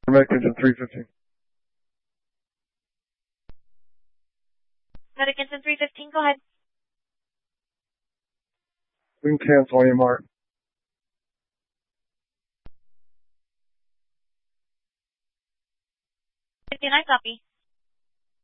Medic engine 315. Medic engine 315, go ahead. We can cancel AMR. 59, copy.